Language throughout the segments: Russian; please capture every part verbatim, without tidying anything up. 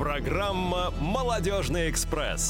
Программа «Молодежный экспресс».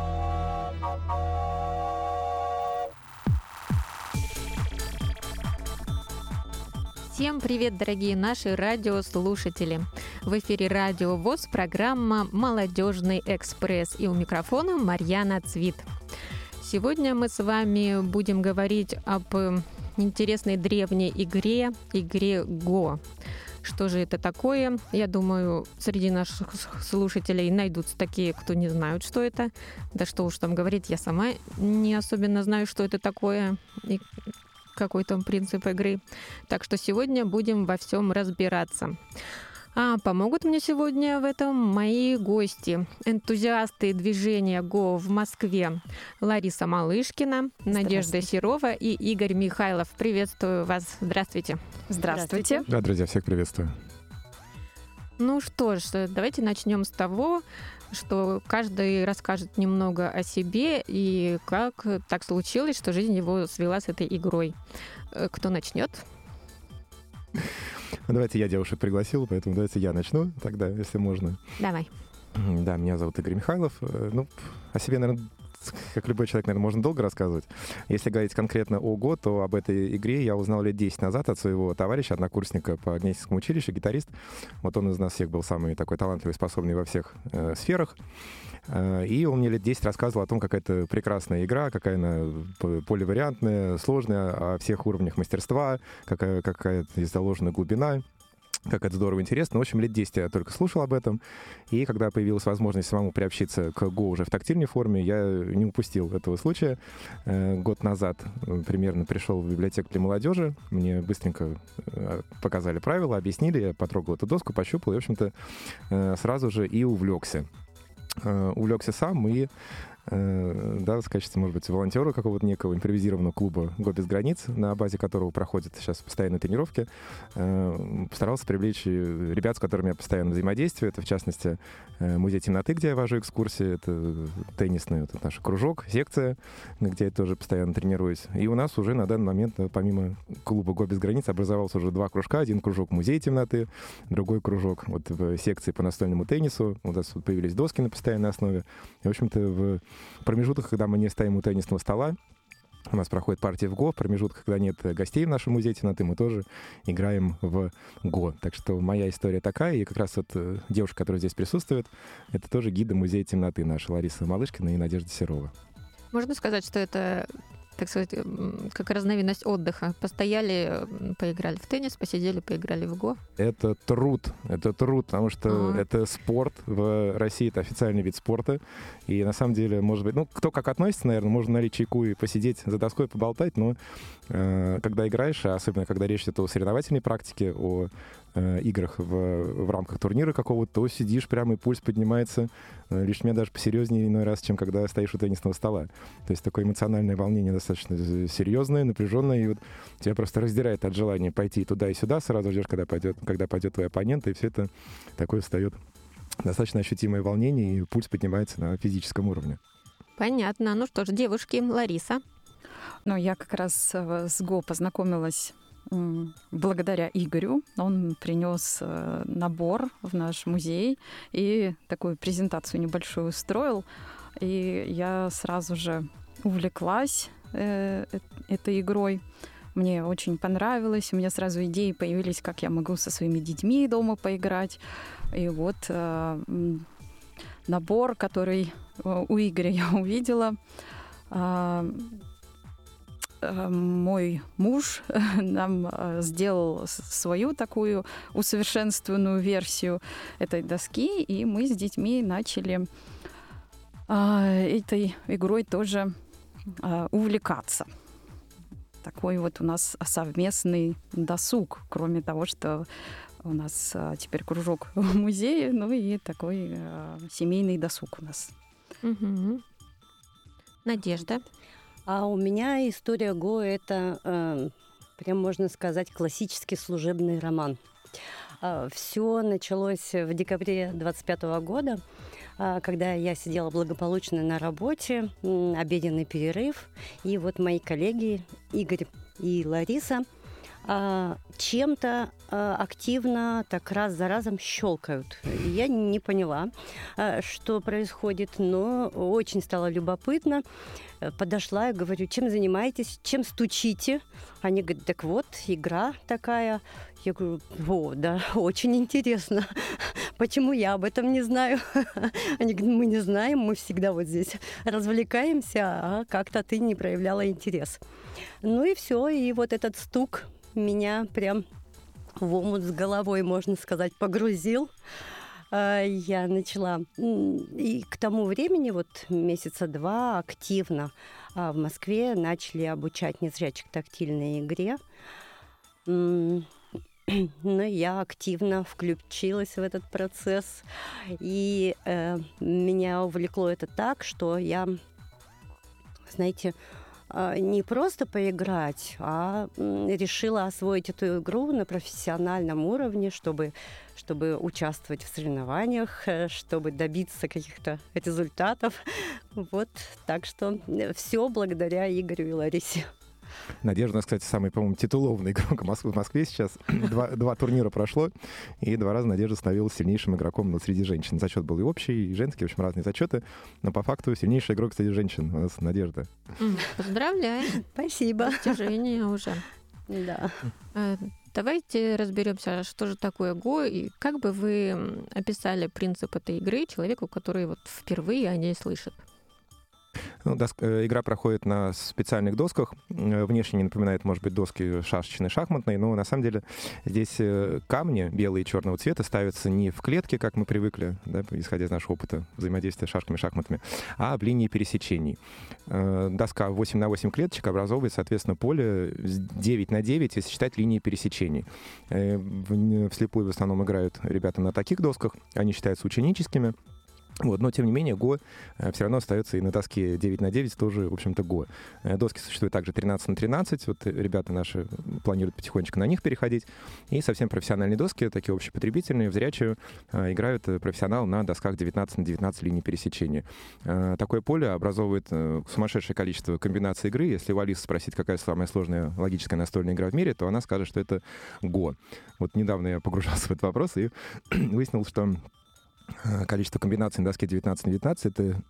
Всем привет, дорогие наши радиослушатели! В эфире Радио ВОС, программа «Молодежный экспресс». И у микрофона Марьяна Цвит. Сегодня мы с вами будем говорить об интересной древней игре, игре Го. Что же это такое? Я думаю, среди наших слушателей найдутся такие, кто не знают, что это. Да что уж там говорить, я сама не особенно знаю, что это такое и какой там принцип игры. Так что сегодня будем во всем разбираться. А помогут мне сегодня в этом мои гости, энтузиасты движения Го в Москве. Лариса Малышкина, Надежда Серова и Игорь Михайлов. Приветствую вас. Здравствуйте. Здравствуйте. Да, друзья, всех приветствую. Ну что ж, давайте начнем с того, что каждый расскажет немного о себе и как так случилось, что жизнь его свела с этой игрой. Кто начнет? Давайте я девушек пригласил, поэтому давайте я начну тогда, если можно. Давай. Да, меня зовут Игорь Михайлов. Ну, о себе, наверное, как любой человек, наверное, можно долго рассказывать. Если говорить конкретно о Го, то об этой игре я узнал лет десять назад от своего товарища, однокурсника по Гнесинскому училищу, гитарист. Вот он из нас всех был самый такой талантливый, способный во всех э, сферах. Э, и он мне лет десять рассказывал о том, какая это прекрасная игра, какая она поливариантная, сложная, о всех уровнях мастерства, какая, какая есть заложена глубина. Как это здорово, интересно. В общем, лет десять я только слушал об этом. И когда появилась возможность самому приобщиться к Го уже в тактильной форме, я не упустил этого случая. Год назад примерно пришел в библиотеку для молодежи. Мне быстренько показали правила, объяснили. Я потрогал эту доску, пощупал и, в общем-то, сразу же и увлекся. Увлекся сам и, да, в качестве, может быть, волонтера какого-то некого импровизированного клуба «Го без границ», на базе которого проходят сейчас постоянные тренировки, постарался привлечь ребят, с которыми я постоянно взаимодействую. Это, в частности, музей темноты, где я вожу экскурсии, это теннисный вот, наш кружок, секция, где я тоже постоянно тренируюсь. И у нас уже на данный момент, помимо клуба «Го без границ», образовался уже два кружка. Один кружок музея темноты, другой кружок вот в секции по настольному теннису. У нас вот появились доски на постоянной основе. И, в общем-то, в промежутках, когда мы не стоим у теннисного стола, у нас проходит партия в Го. В промежутках, когда нет гостей в нашем музее темноты, мы тоже играем в Го. Так что моя история такая. И как раз вот девушка, которая здесь присутствует, это тоже гиды музея темноты наша, Лариса Малышкина и Надежда Серова. Можно сказать, что это, так сказать, как разновидность отдыха. Постояли, поиграли в теннис, посидели, поиграли в Го. Это труд. Это труд, потому что А-а-а. это спорт. В России это официальный вид спорта. И на самом деле, может быть, ну, кто как относится, наверное, можно налить чайку и посидеть за доской, поболтать, но э, когда играешь, особенно когда речь идет о соревновательной практике, о э, играх в, в рамках турнира какого-то, то сидишь прямо и пульс поднимается э, лишь меня даже посерьезнее иной раз, чем когда стоишь у теннисного стола. То есть такое эмоциональное волнение достаточно серьезное, напряженное, и вот тебя просто раздирает от желания пойти туда и сюда, сразу ждешь, когда пойдет, когда пойдет твой оппонент, и все это такое встает достаточно ощутимое волнение, и пульс поднимается на физическом уровне. Понятно. Ну что ж, девушки, Лариса. Ну, я как раз с Го познакомилась благодаря Игорю. Он принес набор в наш музей и такую презентацию небольшую устроил. И я сразу же увлеклась э, этой игрой. Мне очень понравилось. У меня сразу идеи появились, как я могу со своими детьми дома поиграть. И вот э, набор, который у Игоря я увидела. Э, э, мой муж нам сделал свою такую усовершенствованную версию этой доски, и мы с детьми начали э, этой игрой тоже э, увлекаться. Такой вот у нас совместный досуг, кроме того, что у нас а, теперь кружок в музее, ну и такой а, семейный досуг у нас. Угу. Надежда. А у меня история Го — это, э, прям можно сказать, классический служебный роман. Э, все началось в декабре двадцать пятого года, э, когда я сидела благополучно на работе, э, обеденный перерыв, и вот мои коллеги Игорь и Лариса а, чем-то а, активно так раз за разом щелкают. Я не поняла, а, что происходит, но очень стало любопытно. Подошла и говорю: чем занимаетесь, чем стучите? Они говорят: так вот, игра такая. Я говорю: о, да, очень интересно. Почему я об этом не знаю? Они говорят: мы не знаем, мы всегда вот здесь развлекаемся, а как-то ты не проявляла интерес. Ну и все, и вот этот стук меня прям в омут с головой, можно сказать, погрузил. Я начала, и к тому времени, вот месяца два, активно в Москве начали обучать незрячих тактильной игре. Но я активно включилась в этот процесс, и э, меня увлекло это так, что я, знаете, не просто поиграть, а решила освоить эту игру на профессиональном уровне, чтобы, чтобы участвовать в соревнованиях, чтобы добиться каких-то результатов. Вот, так что все благодаря Игорю и Ларисе. Надежда у нас, кстати, самый, по-моему, титулованный игрок в Москве сейчас. Два, два турнира прошло, и два раза Надежда становилась сильнейшим игроком среди женщин. Зачет был и общий, и женский, в общем, разные зачеты. Но по факту сильнейший игрок среди женщин у нас Надежда. Поздравляю. Спасибо. Достижение уже. Да. Давайте разберемся, что же такое Го, и как бы вы описали принцип этой игры человеку, который вот впервые о ней слышит. Ну, доск, э, игра проходит на специальных досках. Э, внешне не напоминает, может быть, доски шашечные, шахматные, но на самом деле здесь э, камни белые и черного цвета ставятся не в клетке, как мы привыкли, да, исходя из нашего опыта взаимодействия с шашками, шахматами, а в линии пересечений. Э, доска восемь на восемь клеточек образовывает, соответственно, поле девять на девять, если считать линии пересечений. Э, в, вслепую в основном играют ребята на таких досках, они считаются ученическими. Вот, но, тем не менее, Го э, все равно остается и на доске девять на девять тоже, в общем-то, Го. Э, доски существуют также тринадцать на тринадцать. Вот ребята наши планируют потихонечку на них переходить. И совсем профессиональные доски, такие общепотребительные, в зрячую, э, играют профессионалы на досках девятнадцать на девятнадцать линий пересечения. Э, такое поле образовывает э, сумасшедшее количество комбинаций игры. Если у Алисы спросить, какая самая сложная логическая настольная игра в мире, то она скажет, что это Го. Вот недавно я погружался в этот вопрос и выяснил, что количество комбинаций на доске девятнадцать на девятнадцать — это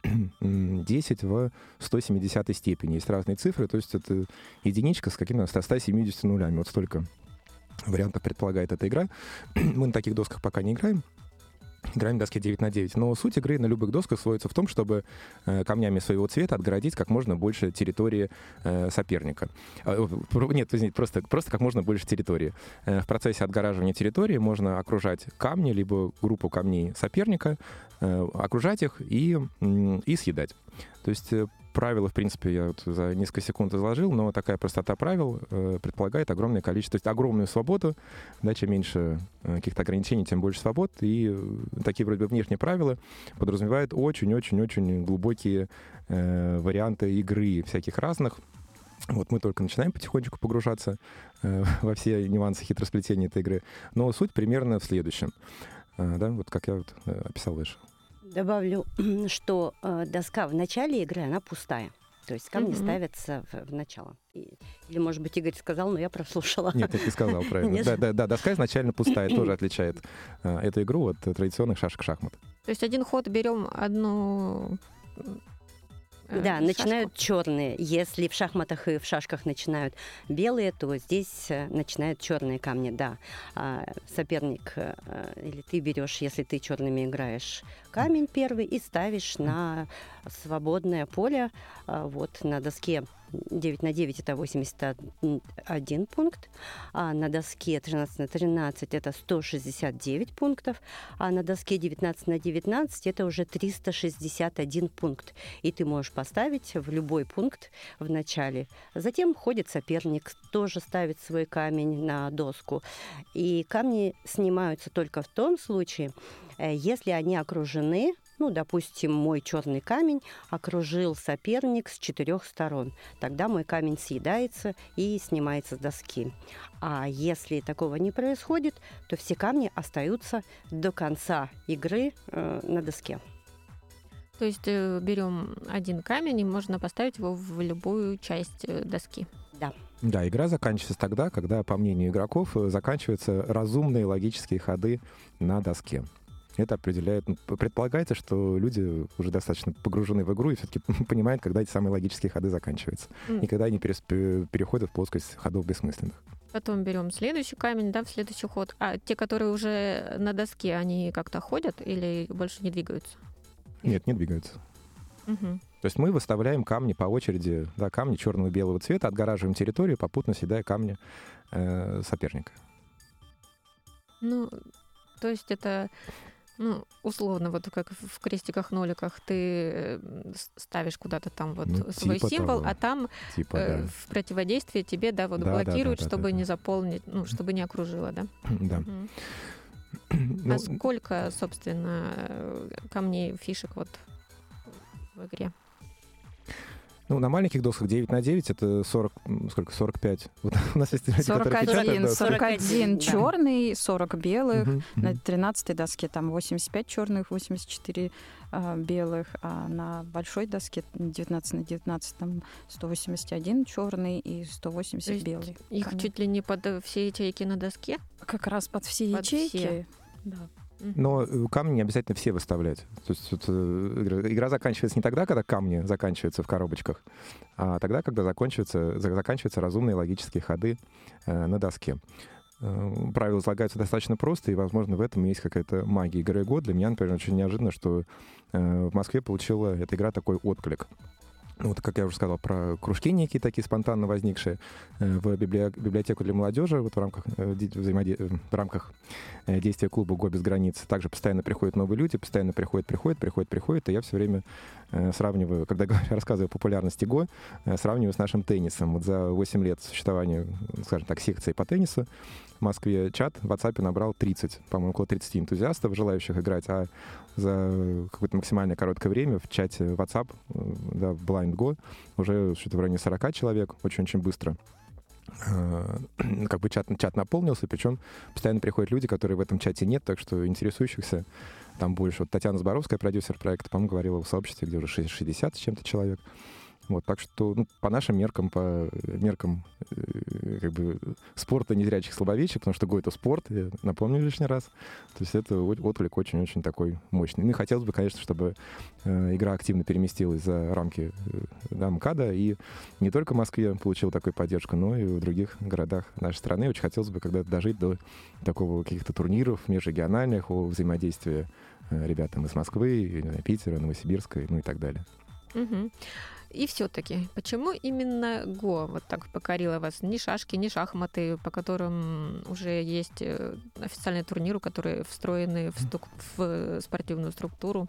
десять в сто семидесятой степени. Есть разные цифры, то есть это единичка с какими-то ста семидесятью нулями. Вот столько вариантов предполагает эта игра. Мы на таких досках пока не играем. Играем на доске девять на девять. Но суть игры на любых досках сводится в том, чтобы э, камнями своего цвета отгородить как можно больше территории э, соперника. Э, нет, извините, просто, просто как можно больше территории. Э, в процессе отгораживания территории можно окружать камни, либо группу камней соперника, э, окружать их и, э, и съедать. То есть э, правила, в принципе, я вот за несколько секунд изложил, но такая простота правил э, предполагает огромное количество, то есть огромную свободу, да, чем меньше э, каких-то ограничений, тем больше свобод, и э, такие вроде бы внешние правила подразумевают очень-очень-очень глубокие э, варианты игры всяких разных. Вот мы только начинаем потихонечку погружаться э, во все нюансы хитросплетения этой игры, но суть примерно в следующем, э, да, вот как я вот э, описал выше. Добавлю, что э, доска в начале игры, она пустая. То есть камни mm-hmm. ставятся в, в начало. И, или, может быть, Игорь сказал, но я прослушала. Нет, ты сказал правильно. Да, да, да, доска изначально пустая, тоже отличает э, эту игру от традиционных шашек-шахмат. То есть один ход берем одну... Да, шашку. Начинают черные. Если в шахматах и в шашках начинают белые, то здесь начинают черные камни, да. А соперник или ты берешь, если ты черными играешь, камень первый и ставишь на свободное поле. Вот на доске девять на девять это восемьдесят один пункт, а на доске тринадцать на тринадцать это сто шестьдесят девять пунктов, а на доске девятнадцать на девятнадцать это уже триста шестьдесят один пункт. И ты можешь поставить в любой пункт в начале. Затем ходит соперник, тоже ставит свой камень на доску. И камни снимаются только в том случае, если они окружены. Ну, допустим, мой черный камень окружил соперник с четырех сторон. Тогда мой камень съедается и снимается с доски. А если такого не происходит, то все камни остаются до конца игры э, на доске. То есть э, берем один камень и можно поставить его в любую часть э, доски. Да. Да, игра заканчивается тогда, когда, по мнению игроков, заканчиваются разумные логические ходы на доске. Это определяет, ну, предполагается, что люди уже достаточно погружены в игру и все-таки понимают, когда эти самые логические ходы заканчиваются. Mm. И когда они перес- переходят в плоскость ходов бессмысленных. Потом берем следующий камень, да, в следующий ход. А те, которые уже на доске, они как-то ходят или больше не двигаются? Нет, не двигаются. Угу. То есть мы выставляем камни по очереди, да, камни черного и белого цвета, отгораживаем территорию, попутно съедая камни э, соперника. Ну, то есть это... Ну, условно, вот как в крестиках-ноликах ты ставишь куда-то там вот ну, свой типа символ, того. а там типа, э, да. в противодействии тебе, да, вот да, блокируют, да, да, чтобы да, да, не да. заполнить, ну, чтобы не окружило, да? Да. Угу. Ну, а сколько, собственно, камней, фишек вот в игре? Ну, на маленьких досках девять на девять это сорок, сколько, сорок пять. Вот у нас есть люди, сорок один, которые печатают, да, сорок один да. черный, сорок белых. Мгм, На мгм. тринадцатой доске там восемьдесят пять черных, восемьдесят четыре а, белых, а на большой доске девятнадцать на девятнадцать там сто восемьдесят один черный и сто То восемьдесят есть белый. их камни. чуть ли не под все ячейки на доске? Как раз под все Под ячейки. все. Да. Но э, камни не обязательно все выставлять. То есть вот, э, игра, игра заканчивается не тогда, когда камни заканчиваются в коробочках, а тогда, когда заканчиваются, за- заканчиваются разумные логические ходы э, на доске. Э, правила излагаются достаточно просто, и, возможно, в этом есть какая-то магия игры Го. Для меня, например, очень неожиданно, что э, в Москве получила эта игра такой отклик. Ну, вот, как я уже сказал, про кружки некие такие спонтанно возникшие э, в библи- библиотеку для молодежи вот в рамках, э, ди- взаимоде- э, в рамках э, действия клуба «Го без границ». Также постоянно приходят новые люди, постоянно приходят, приходят, приходят, приходят. И я все время э, сравниваю, когда говорю- рассказываю о популярности Го, э, сравниваю с нашим теннисом. Вот за восемь лет существования, скажем так, секции по теннису в Москве чат в WhatsApp набрал тридцать, по-моему, около тридцать энтузиастов, желающих играть, а за какое-то максимально короткое время в чате WhatsApp, э, да, в Blind Go, уже что-то в районе сорок человек, очень-очень быстро. Э, Как бы чат, чат наполнился, причем постоянно приходят люди, которые в этом чате нет, так что интересующихся там больше. Вот Татьяна Зборовская, продюсер проекта, по-моему, говорила в сообществе, где уже шестьдесят с чем-то человек. Вот, так что ну, по нашим меркам, по меркам э, как бы спорта незрячих слабовидящих, потому что Го — это спорт, я напомню лишний раз. То есть это о- отклик очень-очень такой мощный. Ну и хотелось бы, конечно, чтобы э, игра активно переместилась за рамки э, да, МКАДа, и не только в Москве получила такую поддержку, но и в других городах нашей страны. Очень хотелось бы когда-то дожить до такого каких-то турниров межрегиональных, о взаимодействии э, ребят там из Москвы, Питера, Новосибирска, ну и так далее. Угу. И все-таки, почему именно Го вот так покорила вас? Ни шашки, ни шахматы, по которым уже есть э, официальные турниры, которые встроены в, стук- в спортивную структуру.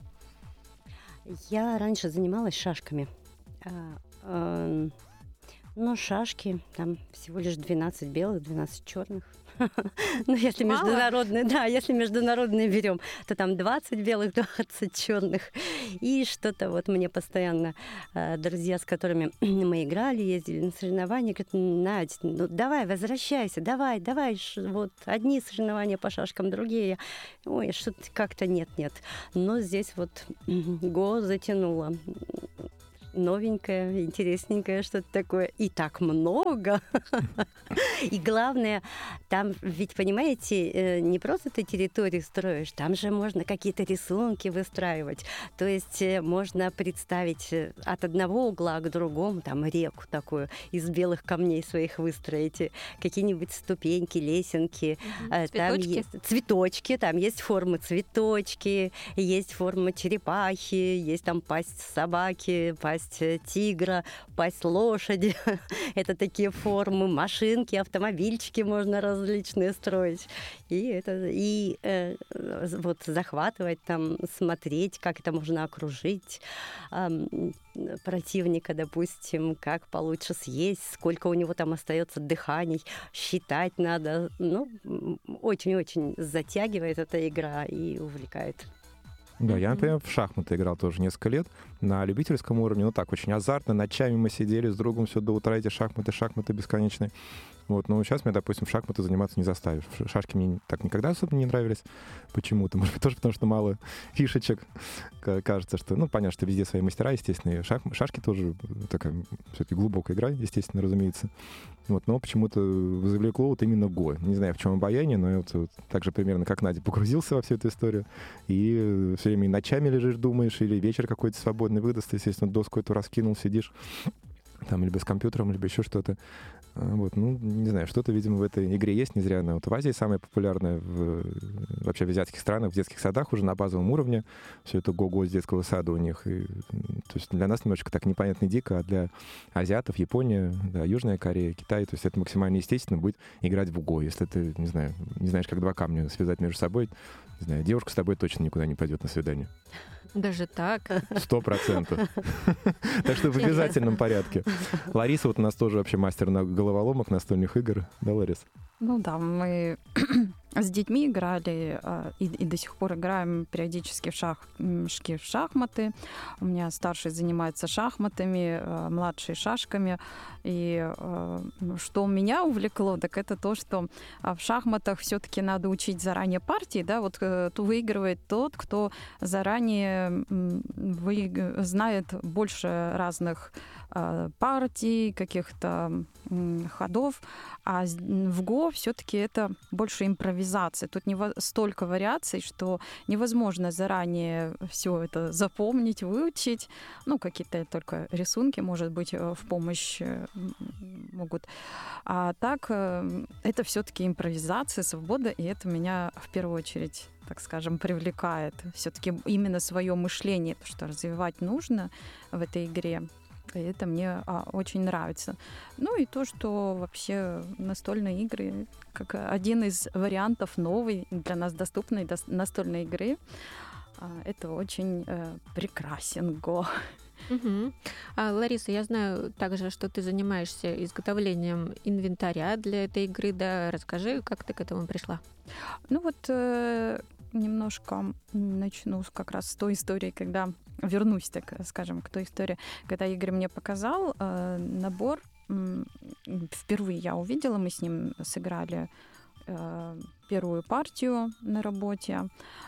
Я раньше занималась шашками. А, эм, но шашки, там всего лишь двенадцать белых, двенадцать черных. Ну, если Мало? международные, да, если международные берем, то там двадцать белых, двадцать черных. И что-то вот мне постоянно э, друзья, с которыми мы играли, ездили на соревнования, говорят: Надь, ну давай, возвращайся, давай, давай, ш- вот одни соревнования по шашкам, другие. Ой, что-то как-то нет-нет. Но здесь вот Го затянуло. Новенькое, интересненькое, что-то такое. И так много. И главное, там ведь, понимаете, э, не просто ты территорию строишь, там же можно какие-то рисунки выстраивать. То есть э, можно представить э, от одного угла к другому, там, реку такую из белых камней своих выстроить, э, какие-нибудь ступеньки, лесенки. Э, Там Цветочки? есть цветочки, там есть формы цветочки, есть форма черепахи, есть там пасть собаки, пасть э, тигра, пасть лошади. Это такие формы, машинки, автомобильчики можно различные строить. И это и э, вот захватывать там, смотреть, как это можно окружить ам, противника, допустим, как получше съесть, сколько у него там остается дыханий, считать надо. Ну, м, очень-очень затягивает эта игра и увлекает. Да, я, Мгм. например, в шахматы играл тоже несколько лет на любительском уровне, ну так, очень азартно, ночами мы сидели с другом все до утра, эти шахматы, шахматы бесконечные. Вот, но сейчас меня, допустим, в шахматы заниматься не заставишь. Шашки мне так никогда особо не нравились почему-то. Может быть, тоже потому, что мало фишечек. Кажется, что, ну, понятно, что везде свои мастера, естественно, и шах, шашки тоже такая все-таки глубокая игра, естественно, разумеется. Вот, но почему-то завлекло вот именно Го. Не знаю, в чем обаяние, но я вот, вот так же примерно, как Надя, погрузился во всю эту историю. И все время и ночами лежишь, думаешь, или вечер какой-то свободный выдаст, естественно, доску эту раскинул, сидишь там либо с компьютером, либо еще что-то. Вот, ну, не знаю, что-то, видимо, в этой игре есть. Не зря она вот в Азии самая популярная, в, вообще в азиатских странах, в детских садах уже на базовом уровне. Все это го-го с детского сада у них. И, то есть для нас немножко так непонятно и дико, а для азиатов Япония, да, Южная Корея, Китай, то есть это максимально естественно будет играть в го. Если ты, не знаю, не знаешь, как два камня связать между собой, не знаю, девушка с тобой точно никуда не пойдет на свидание. Даже так? Сто процентов. Так что в обязательном порядке. Лариса вот у нас тоже вообще мастер на головоломок, настольных игр. Да, Ларис? Ну да, мы с детьми играли и, и до сих пор играем периодически в шашки, в шахматы. У меня старший занимается шахматами, младший шашками. И что меня увлекло, так это то, что в шахматах все-таки надо учить заранее партии, да, вот выигрывает тот, кто заранее вы... знает больше разных партий, каких-то ходов, а в Го все-таки это больше импровизация. Тут не столько вариаций, что невозможно заранее все это запомнить, выучить. Ну, какие-то только рисунки, может быть, в помощь могут. А так это все-таки импровизация, свобода, и это меня в первую очередь, так скажем, привлекает. Все-таки именно свое мышление, то, что развивать нужно в этой игре. И это мне а, очень нравится. Ну и то, что вообще настольные игры, как один из вариантов новой для нас доступной до, настольной игры, а, это очень э, прекрасен Го. Угу. А, Лариса, я знаю также, что ты занимаешься изготовлением инвентаря для этой игры. Да, расскажи, как ты к этому пришла? Ну вот э, немножко начну как раз с той истории, когда вернусь, так скажем, к той истории, когда Игорь мне показал э, набор. М, впервые я увидела, мы с ним сыграли э, первую партию на работе.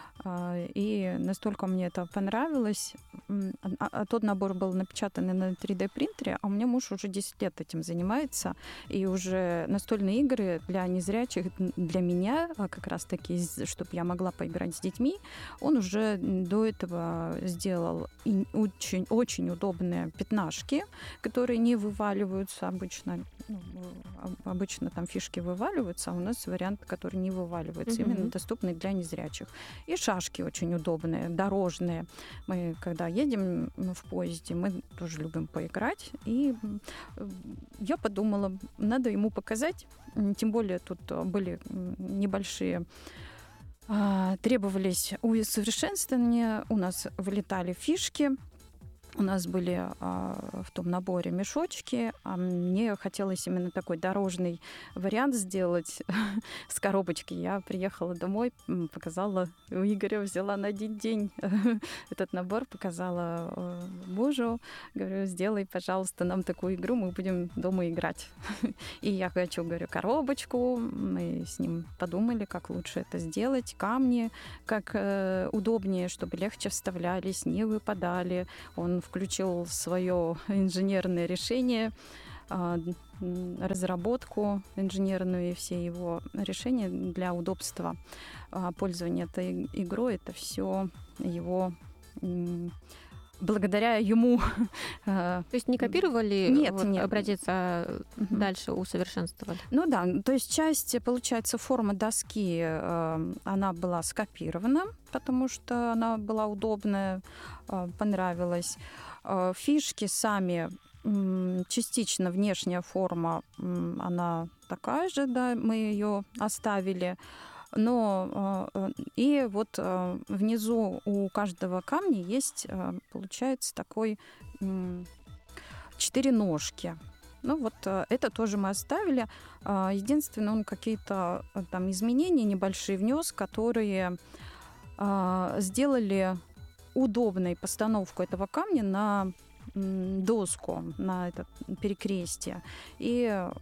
И настолько мне это понравилось. А, а тот набор был напечатан на три дэ принтере, а у меня муж уже десять лет этим занимается. И уже настольные игры для незрячих, для меня как раз-таки, чтобы я могла поиграть с детьми, он уже до этого сделал очень, очень удобные пятнашки, которые не вываливаются обычно. Ну, обычно там фишки вываливаются, а у нас вариант, который не вываливается, mm-hmm. именно доступный для незрячих. И шашки очень удобные, дорожные. Мы, когда едем в поезде, мы тоже любим поиграть. И я подумала, надо ему показать. Тем более тут были небольшие требовались усовершенствования. У нас вылетали фишки. У нас были а, в том наборе мешочки, а мне хотелось именно такой дорожный вариант сделать с коробочки. Я приехала домой, показала у Игоря, взяла на один день этот набор, показала мужу, говорю, сделай, пожалуйста, нам такую игру, мы будем дома играть. И я хочу, говорю, коробочку, мы с ним подумали, как лучше это сделать, камни, как э, удобнее, чтобы легче вставлялись, не выпадали. Он включил свое инженерное решение, разработку инженерную и все его решения для удобства пользования этой игрой. Это все его... Благодаря ему... То есть не копировали нет, вот, нет. образец, а угу. дальше усовершенствовали? Ну да, то есть часть, получается, форма доски, она была скопирована, потому что она была удобная, понравилась. Фишки сами, частично внешняя форма, она такая же, да, мы ее оставили. Но и вот внизу у каждого камня есть, получается, такой четыре ножки. Ну вот это тоже мы оставили. Единственное, он какие-то там изменения небольшие внес, которые сделали удобной постановку этого камня на доску, на это перекрестие. И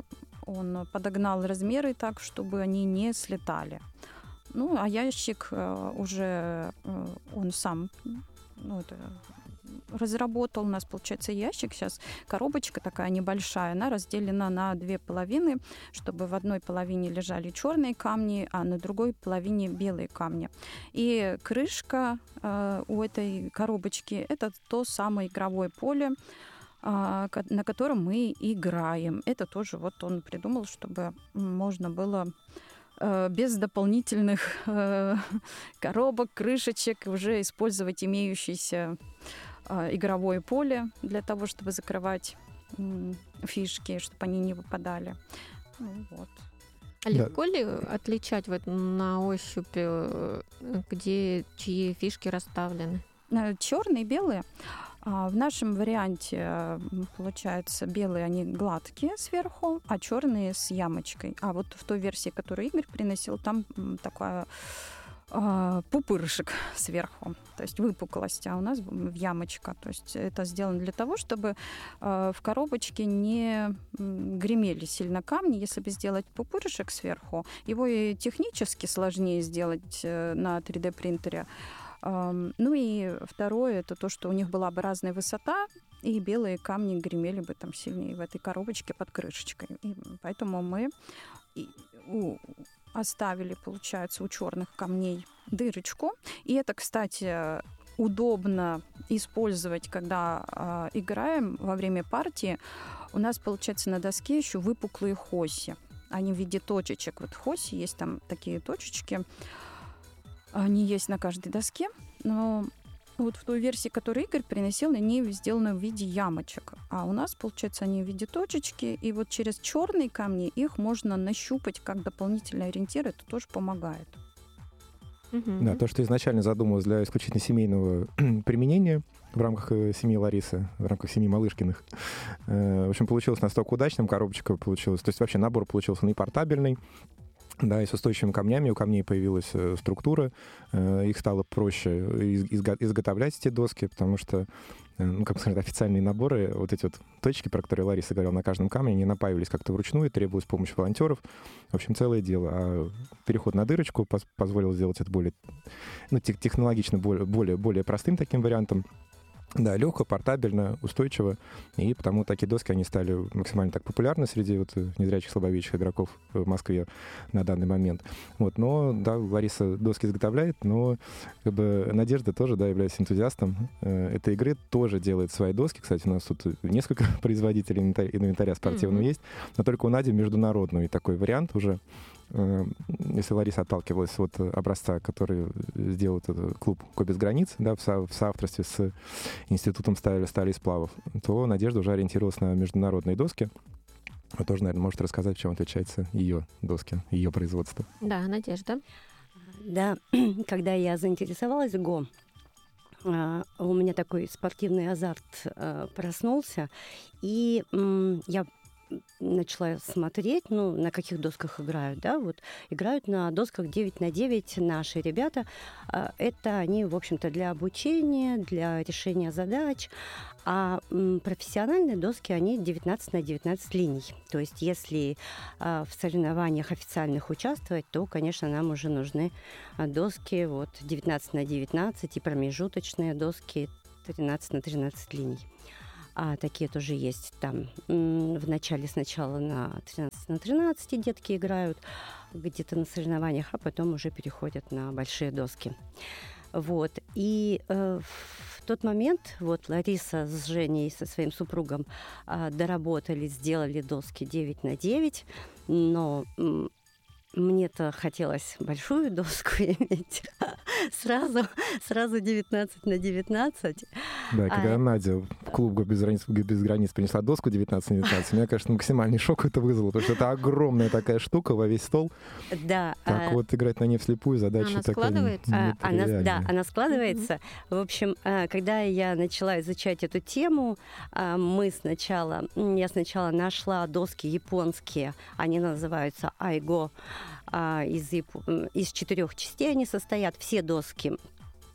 он подогнал размеры так, чтобы они не слетали. Ну, а ящик э, уже э, он сам ну, это, разработал. У нас, получается, ящик. Сейчас коробочка такая небольшая. Она разделена на две половины, чтобы в одной половине лежали черные камни, а на другой половине белые камни. И крышка э, у этой коробочки — это то самое игровое поле, э, на котором мы играем. Это тоже вот он придумал, чтобы можно было без дополнительных э, коробок, крышечек уже использовать имеющееся э, игровое поле для того, чтобы закрывать э, фишки, чтобы они не выпадали. Ну, вот. А легко да. ли отличать вот на ощупь, где чьи фишки расставлены? Черные, белые. В нашем варианте, получается, белые, они гладкие сверху, а черные с ямочкой. А вот в той версии, которую Игорь приносил, там такая э, пупырышек сверху, то есть выпуклость, а у нас ямочка. То есть это сделано для того, чтобы э, в коробочке не гремели сильно камни. Если бы сделать пупырышек сверху, его и технически сложнее сделать э, на три дэ принтере. Ну и второе, это то, что у них была бы разная высота, и белые камни гремели бы там сильнее в этой коробочке под крышечкой. И поэтому мы оставили, получается, у черных камней дырочку. И это, кстати, удобно использовать, когда э, играем во время партии. У нас, получается, на доске еще выпуклые хоси. Они в виде точечек. Вот хоси, есть там такие точечки. Они есть на каждой доске, но вот в той версии, которую Игорь приносил, они сделаны в виде ямочек. А у нас, получается, они в виде точечки, и вот через черные камни их можно нащупать как дополнительный ориентир, это тоже помогает. Mm-hmm. Да, то, что изначально задумывалось для исключительно семейного применения в рамках семьи Ларисы, в рамках семьи Малышкиных, в общем, получилось настолько удачным, коробочка получилась, то есть вообще набор получился не портабельный, да, и с устойчивыми камнями. У камней появилась э, структура, э, их стало проще изго- изготовлять эти доски, потому что, э, ну, как сказать, официальные наборы, вот эти вот точки, про которые Лариса говорила, на каждом камне, они напаивались как-то вручную, требовалась помощь волонтеров. В общем, целое дело. А переход на дырочку поз- позволил сделать это более, ну, тех- технологично более, более, более простым таким вариантом. Да, легко, портабельно, устойчиво, и потому такие доски, они стали максимально так популярны среди вот незрячих, слабовидящих игроков в Москве на данный момент. Вот, но, да, Лариса доски изготовляет, но как бы Надежда тоже, да, является энтузиастом э, этой игры, тоже делает свои доски. Кстати, у нас тут несколько производителей инвентаря, инвентаря спортивного mm-hmm. есть, но только у Нади международный такой вариант уже. Если Лариса отталкивалась от образца, который сделал этот клуб «Ко без границ», да, в, со, в соавторстве с Институтом стали, стали и сплавов, то Надежда уже ориентировалась на международные доски. Вы тоже, наверное, можете рассказать, в чем отличаются ее доски, ее производство. Да, Надежда. Да, когда я заинтересовалась ГО, у меня такой спортивный азарт проснулся, и я начала смотреть, ну, на каких досках играют, да, вот играют на досках девять на девять наши ребята. Это они, в общем-то, для обучения, для решения задач, а профессиональные доски, они девятнадцать на девятнадцать линий. То есть, если в соревнованиях официальных участвовать, то, конечно, нам уже нужны доски вот девятнадцать на девятнадцать и промежуточные доски тринадцать на тринадцать линий. А такие тоже есть там. В начале сначала на тринадцать на тринадцать детки играют где-то на соревнованиях, а потом уже переходят на большие доски. Вот. И э, в тот момент вот Лариса с Женей, со своим супругом э, доработали, сделали доски девять на девять, но э, мне-то хотелось большую доску иметь. Сразу, сразу девятнадцать на девятнадцать. Да, когда а... Надя в клуб «Без границ», «Без границ» принесла доску девятнадцать на девятнадцать, меня, конечно, максимальный шок это вызвало, потому что это огромная такая штука во весь стол. Да. Так а... вот играть на ней вслепую задача она такая. Складывается? А, она, да, она складывается. Mm-hmm. В общем, когда я начала изучать эту тему, мы сначала, я сначала нашла доски японские, они называются айго. Из, из четырех частей они состоят, все доски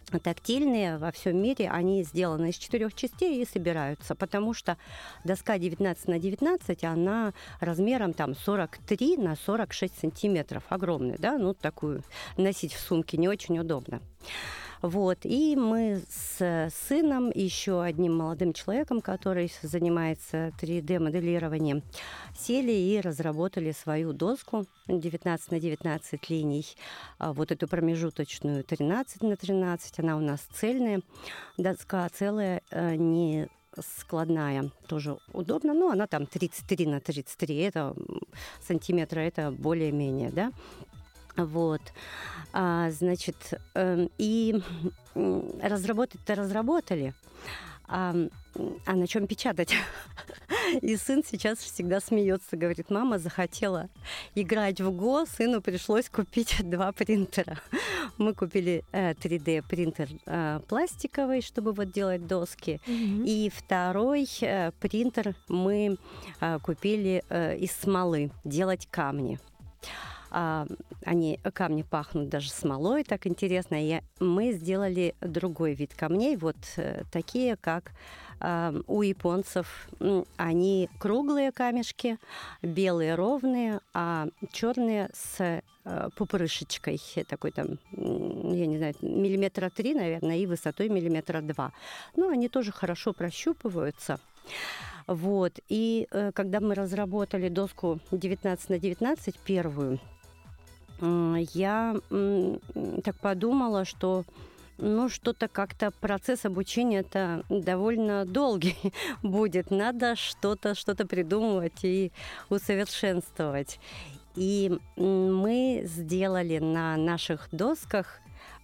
тактильные во всем мире, они сделаны из четырех частей и собираются, потому что доска девятнадцать на девятнадцать, она размером там сорок три на сорок шесть сантиметров, огромная, да, ну такую носить в сумке не очень удобно. Вот, и мы с сыном и еще одним молодым человеком, который занимается три дэ-моделированием, сели и разработали свою доску девятнадцать на девятнадцать линий, вот эту промежуточную тринадцать на тринадцать, она у нас цельная доска, целая, не складная, тоже удобно, но она там тридцать три на тридцать три, это сантиметра, это более-менее, да. Вот, а, значит, э, и разработать-то разработали, а, а на чем печатать? И сын сейчас всегда смеется, говорит, мама захотела играть в Го, сыну пришлось купить два принтера. Мы купили э, три дэ-принтер э, пластиковый, чтобы вот делать доски, mm-hmm. и второй э, принтер мы э, купили э, из смолы, делать камни. Они, камни пахнут даже смолой, так интересно. И мы сделали другой вид камней, вот такие, как э, у японцев. Они круглые камешки, белые ровные, а черные с э, пупырышечкой, такой там, я не знаю, миллиметра три, наверное, и высотой миллиметра два. Но они тоже хорошо прощупываются. Вот. И э, когда мы разработали доску девятнадцать на девятнадцать, первую, я так подумала, что ну, что-то как-то процесс обучения-то довольно долгий будет. Надо что-то, что-то придумывать и усовершенствовать. И мы сделали на наших досках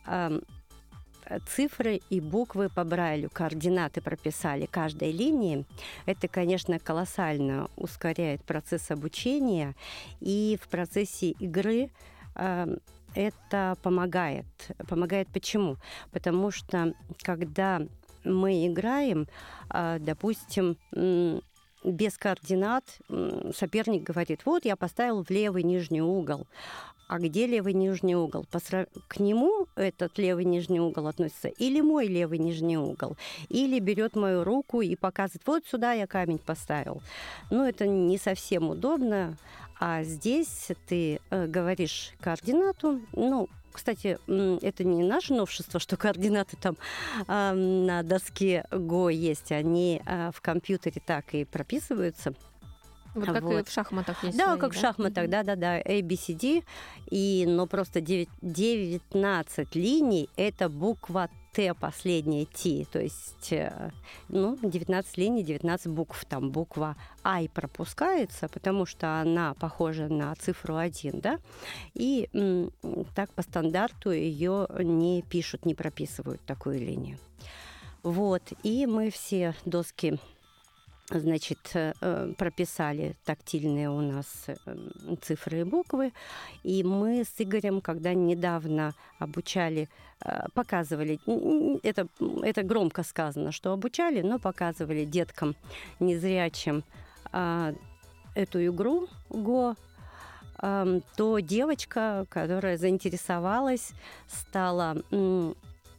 цифры и буквы по Брайлю, координаты прописали каждой линии. Это, конечно, колоссально ускоряет процесс обучения, и в процессе игры это помогает. Помогает почему? Потому что когда мы играем, допустим, без координат, соперник говорит, вот я поставил в левый нижний угол. А где левый нижний угол? К нему этот левый нижний угол относится или мой левый нижний угол? Или берет мою руку и показывает, вот сюда я камень поставил. Ну, это не совсем удобно. А здесь ты э, говоришь координату. Ну, кстати, это не наше новшество, что координаты там э, на доске Го есть. Они э, в компьютере так и прописываются. Вот как вот. И в шахматах есть. Да, свои, как да? в шахматах, да-да-да, A, B, C, D. И, но просто девятнадцать линий – это буква Т, последняя Т. То есть, ну, девятнадцать линий, девятнадцать букв. Там буква I пропускается, потому что она похожа на цифру один, да? И м, так по стандарту ее не пишут, не прописывают такую линию. Вот, и мы все доски... Значит, прописали тактильные у нас цифры и буквы. И мы с Игорем, когда недавно обучали, показывали, это, это громко сказано, что обучали, но показывали деткам незрячим эту игру Го, то девочка, которая заинтересовалась, стала... В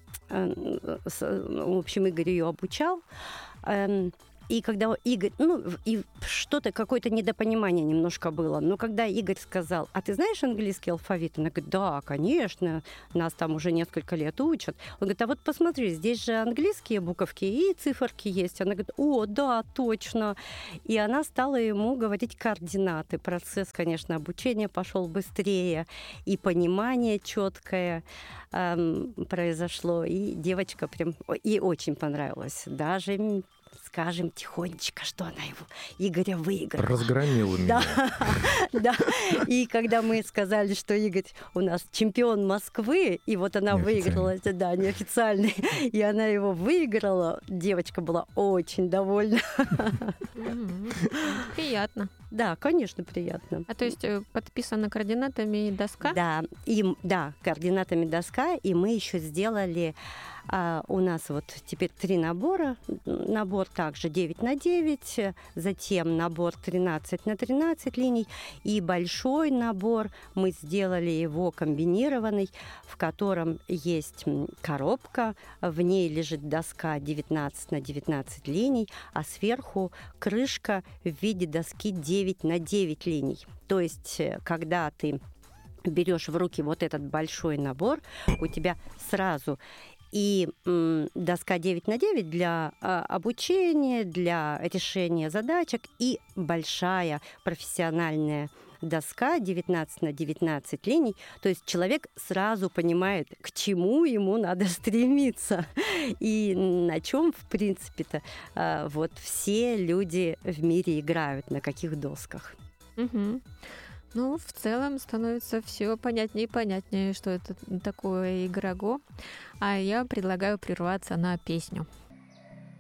общем, Игорь ее обучал. И когда Игорь, ну, и что-то, какое-то недопонимание немножко было. Но когда Игорь сказал, а ты знаешь английский алфавит? Она говорит, да, конечно, нас там уже несколько лет учат. Он говорит, а вот посмотри, здесь же английские буковки и циферки есть. Она говорит, о, да, точно. И она стала ему говорить координаты. Процесс, конечно, обучения пошел быстрее, и понимание четкое эм, произошло. И девочка прям, ей очень понравилось. Даже... Скажем тихонечко, что она его, Игоря, выиграла. Разгромила меня. Да, да. И когда мы сказали, что Игорь у нас чемпион Москвы, и вот она выиграла, да, неофициальный, и она его выиграла, девочка была очень довольна. Приятно. Да, конечно, приятно. А то есть э, подписана координатами доска? Да, и, да, координатами доска, и мы еще сделали, а, у нас вот теперь три набора. Набор также девять на девять, затем набор тринадцать на тринадцать линий, и большой набор мы сделали его комбинированный, в котором есть коробка, в ней лежит доска девятнадцать на девятнадцать линий, а сверху крышка в виде доски девять на девять линий. То есть, когда ты берешь в руки вот этот большой набор, у тебя сразу и м, доска девять на девять для а, обучения, для решения задачек, и большая профессиональная доска девятнадцать на девятнадцать линий. То есть человек сразу понимает, к чему ему надо стремиться и на чем, в принципе-то, а, вот все люди в мире играют, на каких досках. Угу. Ну, в целом становится все понятнее и понятнее, что это такое игра Го. А я предлагаю прерваться на песню.